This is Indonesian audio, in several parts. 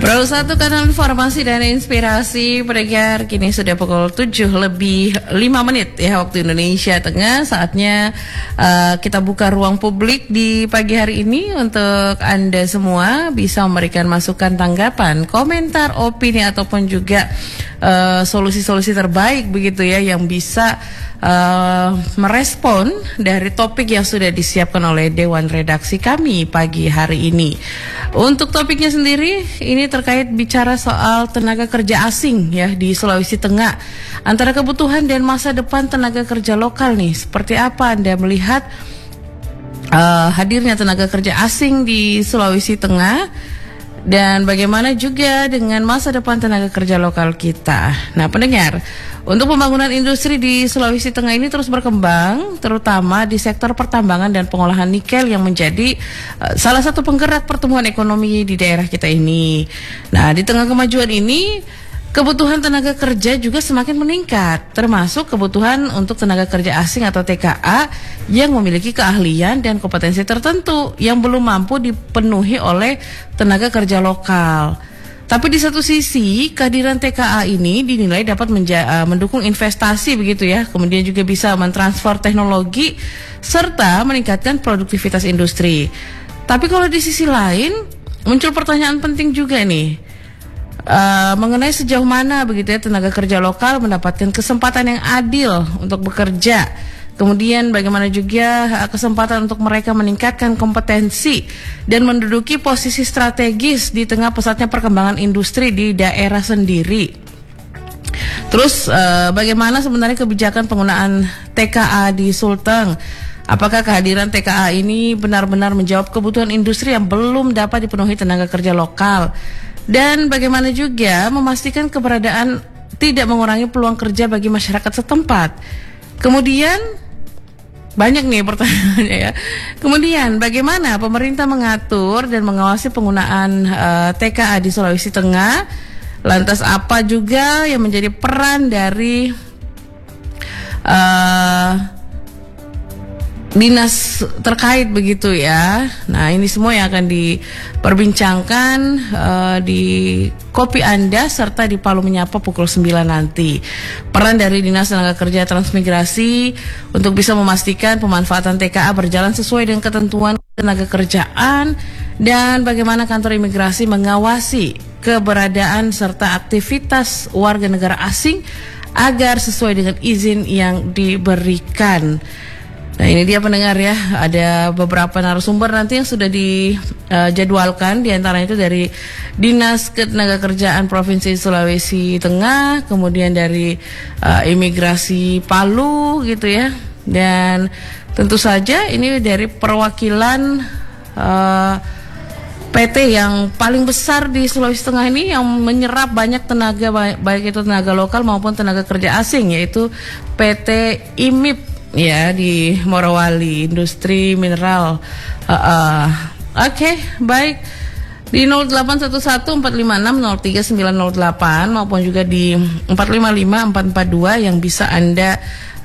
Pro 1 kanal informasi dan inspirasi pendengar, kini sudah pukul 7:05 ya waktu Indonesia Tengah. Saatnya kita buka ruang publik di pagi hari ini untuk Anda semua bisa memberikan masukan, tanggapan, komentar, opini ataupun juga solusi-solusi terbaik begitu ya yang bisa merespon dari topik yang sudah disiapkan oleh Dewan Redaksi kami pagi hari ini. Untuk topiknya sendiri ini terkait bicara soal tenaga kerja asing ya di Sulawesi Tengah. Antara kebutuhan dan masa depan tenaga kerja lokal nih, seperti apa Anda melihat hadirnya tenaga kerja asing di Sulawesi Tengah? Dan bagaimana juga dengan masa depan tenaga kerja lokal kita. Nah pendengar, untuk pembangunan industri di Sulawesi Tengah ini terus berkembang, terutama di sektor pertambangan dan pengolahan nikel yang menjadi salah satu penggerak pertumbuhan ekonomi di daerah kita ini. Nah di tengah kemajuan ini, kebutuhan tenaga kerja juga semakin meningkat, termasuk kebutuhan untuk tenaga kerja asing atau TKA yang memiliki keahlian dan kompetensi tertentu yang belum mampu dipenuhi oleh tenaga kerja lokal. Tapi di satu sisi, kehadiran TKA ini dinilai dapat mendukung investasi begitu ya, kemudian juga bisa mentransfer teknologi serta meningkatkan produktivitas industri. Tapi kalau di sisi lain, muncul pertanyaan penting juga nih. Mengenai sejauh mana begitu ya tenaga kerja lokal mendapatkan kesempatan yang adil untuk bekerja. Kemudian bagaimana juga kesempatan untuk mereka meningkatkan kompetensi dan menduduki posisi strategis di tengah pesatnya perkembangan industri di daerah sendiri. Terus bagaimana sebenarnya kebijakan penggunaan TKA di Sulteng? Apakah kehadiran TKA ini benar-benar menjawab kebutuhan industri yang belum dapat dipenuhi tenaga kerja lokal? Dan bagaimana juga memastikan keberadaan tidak mengurangi peluang kerja bagi masyarakat setempat. Kemudian banyak nih pertanyaannya ya. Kemudian bagaimana pemerintah mengatur dan mengawasi penggunaan TKA di Sulawesi Tengah? Lantas apa juga yang menjadi peran dari dinas terkait begitu ya. Nah ini semua yang akan diperbincangkan di Kopi Anda serta di Palu Menyapa pukul 9 nanti. Peran dari Dinas Tenaga Kerja Transmigrasi untuk bisa memastikan pemanfaatan TKA berjalan sesuai dengan ketentuan tenaga kerjaan, dan bagaimana kantor imigrasi mengawasi keberadaan serta aktivitas warga negara asing agar sesuai dengan izin yang diberikan. Nah ini dia pendengar ya, ada beberapa narasumber nanti yang sudah dijadwalkan, diantaranya itu dari Dinas Ketenagakerjaan Provinsi Sulawesi Tengah, kemudian dari Imigrasi Palu gitu ya, dan tentu saja ini dari perwakilan PT yang paling besar di Sulawesi Tengah ini yang menyerap banyak tenaga, baik itu tenaga lokal maupun tenaga kerja asing, yaitu PT IMIP ya di Morowali, industri mineral. Oke, baik. Di 081145603908 maupun juga di 455442 yang bisa Anda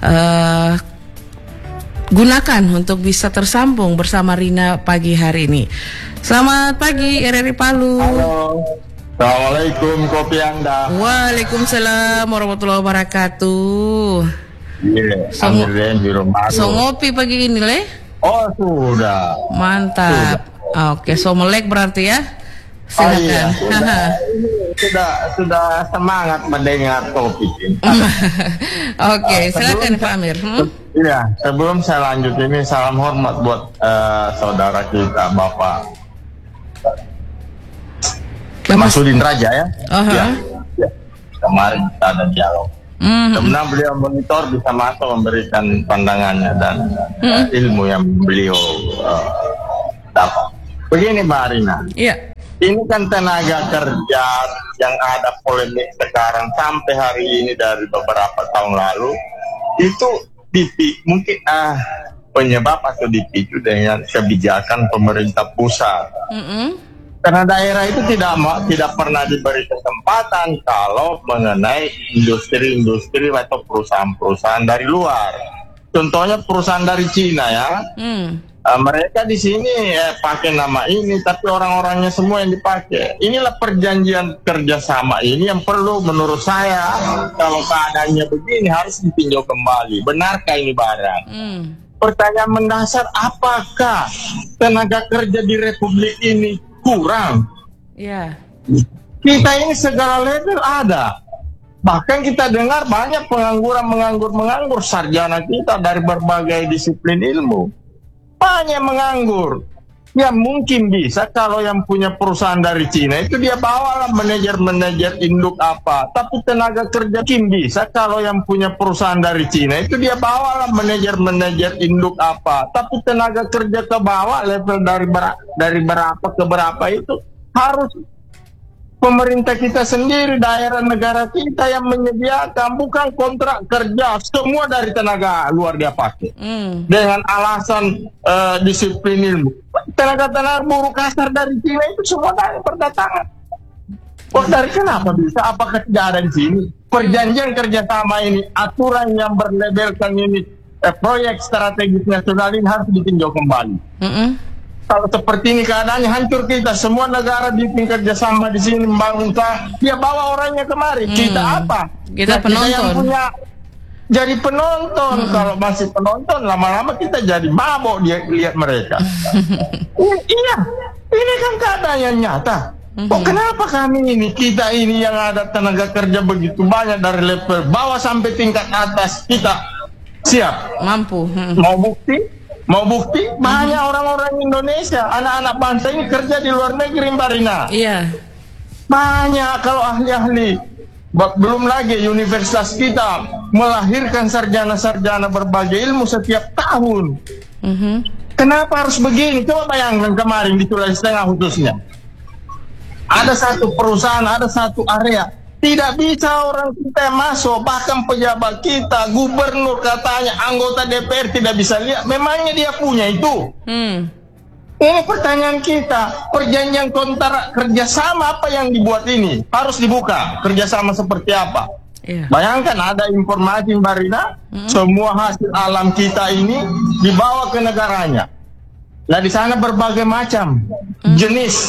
gunakan untuk bisa tersambung bersama Rina pagi hari ini. Selamat pagi RRI Palu. Halo. Assalamualaikum Kopi Anda. Waalaikumsalam warahmatullahi wabarakatuh. Iya, so ngopi pagi ini le? Oh sudah. Mantap. Oke, so melek berarti ya? Silakan. Oh, iya, sudah semangat mendengar topik ini. Oke, silakan Pak Amir. Iya, sebelum saya lanjut ini salam hormat buat saudara kita Bapak Masudin Raja ya. Ya. Kemarin kita ada dialog. Sebenarnya beliau monitor bisa masuk memberikan pandangannya dan ilmu yang beliau dapat. Begini Mbak Arina, ini kan tenaga kerja yang ada polemik sekarang sampai hari ini dari beberapa tahun lalu itu mungkin penyebab atau dipicu dengan kebijakan pemerintah pusat. Karena daerah itu tidak pernah diberi kesempatan kalau mengenai industri-industri atau perusahaan-perusahaan dari luar. Contohnya perusahaan dari Cina ya. Mereka di sini pakai nama ini, tapi orang-orangnya semua yang dipakai. Inilah perjanjian kerjasama ini yang perlu menurut saya, kalau keadaannya begini harus ditinjau kembali. Benarkah ini barang? Pertanyaan mendasar, apakah tenaga kerja di Republik ini kurang? Kita ini segala level ada. Bahkan kita dengar banyak menganggur sarjana kita dari berbagai disiplin ilmu. Banyak menganggur. Ya mungkin bisa kalau yang punya perusahaan dari Cina itu dia bawalah manajer induk apa. Tapi tenaga kerja mungkin bisa kalau yang punya perusahaan dari Cina itu dia bawalah manajer induk apa. Tapi tenaga kerja ke bawah level dari berapa ke berapa itu harus pemerintah kita sendiri, daerah negara kita yang menyediakan, bukan kontrak kerja. Semua dari tenaga luar dia pakai. Dengan alasan disiplin ilmu. Tenaga buruh kasar dari Cina itu semua dari perdatangan. Dari kenapa bisa? Apakah tidak ada di sini? Perjanjian kerjasama ini, aturan yang berlabelkan ini, proyek strategis nasional ini harus ditinjau kembali. Kalau seperti ini keadaannya hancur kita. Semua negara bikin kerjasama di sini membangun, dia bawa orangnya kemari. Kita apa? Kita penonton. Kita yang punya jadi penonton. Kalau masih penonton, lama-lama kita jadi mabok dia lihat mereka. Iya, ini kan keadaan yang nyata. Kok kenapa kita ini yang ada tenaga kerja begitu banyak dari level bawah sampai tingkat atas, kita siap mampu. Mau bukti banyak orang-orang Indonesia, anak-anak bangsa ini kerja di luar negeri, Mbak Rina. Iya. Banyak kalau ahli-ahli. Belum lagi universitas kita melahirkan sarjana-sarjana berbagai ilmu setiap tahun. Kenapa harus begini? Coba bayangkan kemarin di Sulawesi Tengah khususnya. Ada satu perusahaan, ada satu area. Tidak bisa orang kita masuk, bahkan pejabat kita, gubernur katanya, anggota DPR tidak bisa lihat. Memangnya dia punya itu? Ini pertanyaan kita. Perjanjian kontrak kerjasama apa yang dibuat ini? Harus dibuka. Kerjasama seperti apa? Bayangkan ada informasi Mbak Rina, semua hasil alam kita ini dibawa ke negaranya. Nah di sana berbagai macam jenis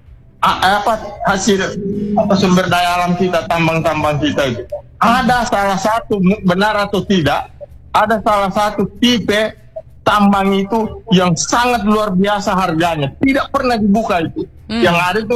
hasil sumber daya alam kita, tambang-tambang kita itu. Ada salah satu, benar atau tidak, ada salah satu tipe tambang itu yang sangat luar biasa harganya, tidak pernah dibuka itu. Yang ada itu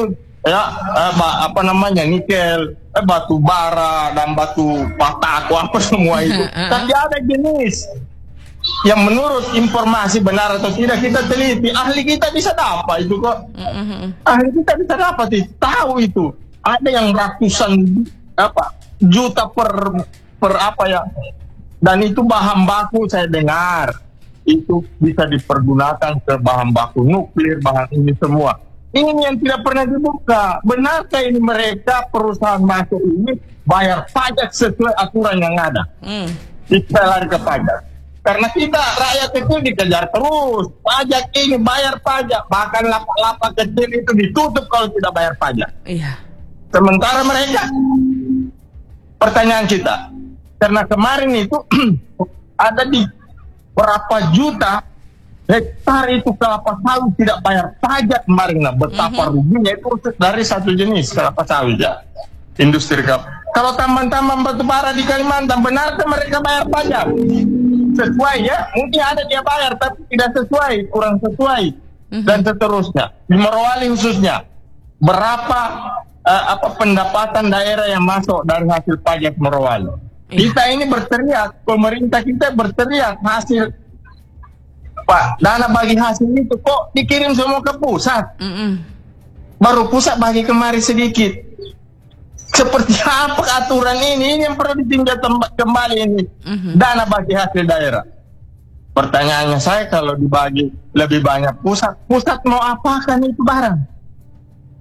nikel, batu bara dan batu pataku apa semua itu. Tapi ada jenis yang menurut informasi benar atau tidak kita teliti, ahli kita bisa dapat itu kok. Ahli kita bisa dapat itu, tahu itu. Ada yang ratusan juta per apa ya. Dan itu bahan baku saya dengar itu bisa dipergunakan ke bahan baku nuklir, bahan ini semua. Ini yang tidak pernah dibuka. Benarkah ini mereka perusahaan masuk ini bayar pajak sesuai aturan yang ada? Kita lari ke pajak. Karena kita rakyat kecil dikejar terus. Pajak ini bayar pajak. Bahkan lapak-lapak kecil itu ditutup kalau tidak bayar pajak. Sementara mereka, pertanyaan kita, karena kemarin itu ada di berapa juta hektar itu kelapa sawit tidak bayar pajak kemarin. Nah, betapa ruginya itu dari satu jenis kelapa sawit ya. Industri kelapa. Kalau tambang-tambang batu bara di Kalimantan, benarkah mereka bayar pajak? Sesuai ya, mungkin ada dia bayar tapi tidak sesuai, kurang sesuai dan seterusnya. Di Morowali khususnya, berapa pendapatan daerah yang masuk dari hasil pajak Morowali? Kita ini berteriak, pemerintah kita berteriak hasil dana bagi hasil itu kok dikirim semua ke pusat. Baru pusat bagi kemari sedikit. Seperti apa aturan ini yang perlu ditinjau kembali ini. Dana bagi hasil daerah. Pertanyaannya saya, kalau dibagi lebih banyak pusat mau apakan itu barang?